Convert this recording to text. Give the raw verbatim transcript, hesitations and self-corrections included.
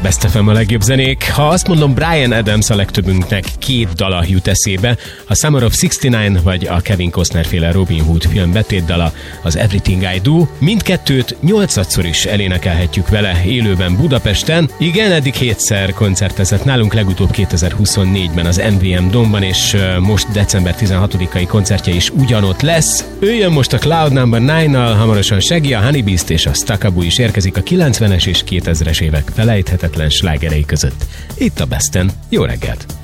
Best ef em a legjobb zenék. Ha azt mondom, Bryan Adams, a legtöbbünknek két dala jut eszébe. A Summer of szixtinájn vagy a Kevin Costner féle Robin Hood film betétdala, az Everything I Do. Mindkettőt nyolcadszor is elénekelhetjük vele élőben Budapesten. Igen, eddig hétszer koncertezett nálunk, legutóbb kétezer-huszonnégyben az em vé em Domban, és most december tizenhatodikai koncertje is ugyanott lesz. Ő jön most a Cloud Number kilenc-nal, hamarosan Shaggy, a Honey Beast és a Staccabu is érkezik a kilencvenes és kétezres évek felejthetetlen slágerei között. Itt a Besten. Jó reggelt!